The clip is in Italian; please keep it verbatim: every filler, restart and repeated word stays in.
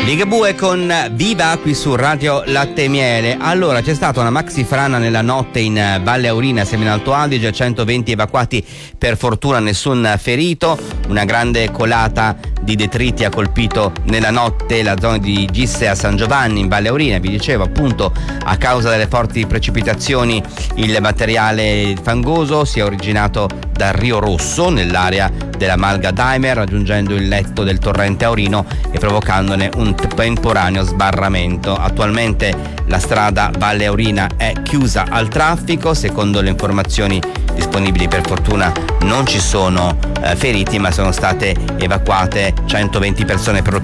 Ligabue con Viva qui su Radio Latte e Miele. Allora, c'è stata una maxi frana nella notte in Valle Aurina, siamo in Alto Adige, centoventi evacuati, per fortuna nessun ferito. Una grande colata di detriti ha colpito nella notte la zona di Gisse a San Giovanni in Valle Aurina. Vi dicevo, appunto, a causa delle forti precipitazioni il materiale fangoso si è originato dal Rio Rosso nell'area della Malga Daimiel, raggiungendo il letto del torrente Aurino e provocandone un temporaneo sbarramento. Attualmente la strada Valle Aurina è chiusa al traffico. Secondo le informazioni disponibili, per fortuna non ci sono eh, feriti, ma sono state evacuate centoventi persone per